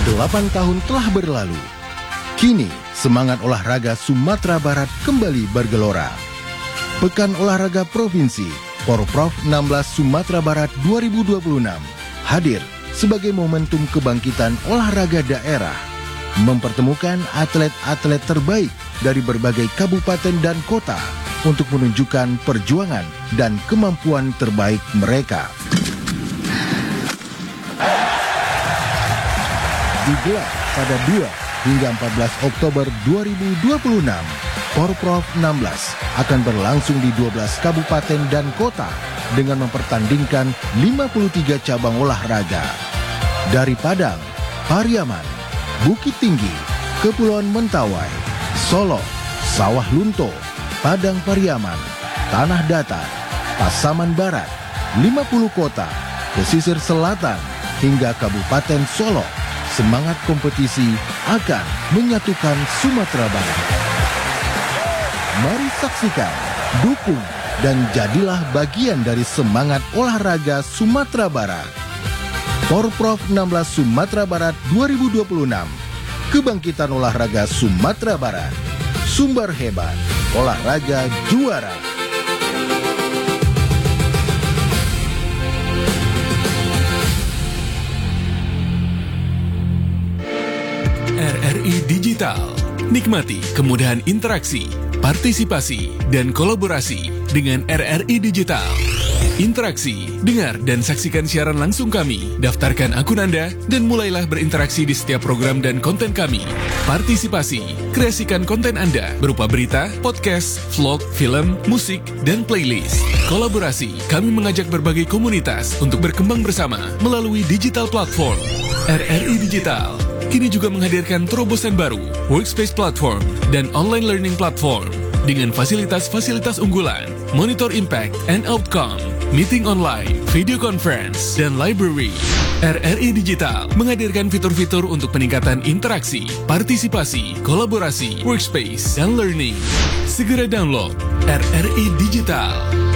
8 tahun telah berlalu. Kini, semangat olahraga Sumatera Barat kembali bergelora. Pekan Olahraga Provinsi Porprov 16 Sumatera Barat 2026 hadir sebagai momentum kebangkitan olahraga daerah, mempertemukan atlet-atlet terbaik dari berbagai kabupaten dan kota untuk menunjukkan perjuangan dan kemampuan terbaik mereka. Digelar pada 2 hingga 14 Oktober 2026, Porprov 16 akan berlangsung di 12 kabupaten dan kota dengan mempertandingkan 53 cabang olahraga. Dari Padang, Pariaman, Bukit Tinggi, Kepulauan Mentawai, Solo, Sawah Lunto, Padang Pariaman, Tanah Datar, Pasaman Barat, 50 kota, pesisir selatan, hingga Kabupaten Solo. Semangat kompetisi akan menyatukan Sumatera Barat. Mari saksikan, dukung, dan jadilah bagian dari semangat olahraga Sumatera Barat. Porprov 16 Sumatera Barat 2026. Kebangkitan olahraga Sumatera Barat. Sumber hebat, olahraga juara. RRI Digital. Nikmati kemudahan interaksi, partisipasi, dan kolaborasi dengan RRI Digital. Interaksi, dengar, dan saksikan siaran langsung kami. Daftarkan akun Anda dan mulailah berinteraksi di setiap program dan konten kami. Partisipasi, kreasikan konten Anda berupa berita, podcast, vlog, film, musik, dan playlist. Kolaborasi, kami mengajak berbagai komunitas untuk berkembang bersama melalui digital platform. RRI Digital kini juga menghadirkan terobosan baru, workspace platform, dan online learning platform dengan fasilitas-fasilitas unggulan, monitor impact and outcome, meeting online, video conference, dan library. RRI Digital menghadirkan fitur-fitur untuk peningkatan interaksi, partisipasi, kolaborasi, workspace, dan learning. Segera download RRI Digital.